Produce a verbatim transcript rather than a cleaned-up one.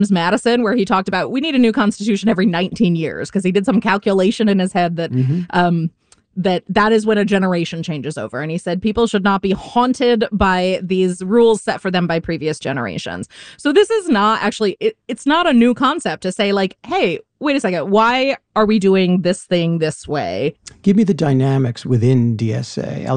Madison, where he talked about we need a new constitution every nineteen years because he did some calculation in his head that mm-hmm. um, that that is when a generation changes over. And he said people should not be haunted by these rules set for them by previous generations. So this is not actually, it, it's not a new concept to say like, hey, wait a second, why are we doing this thing this way? Give me the dynamics within D S A.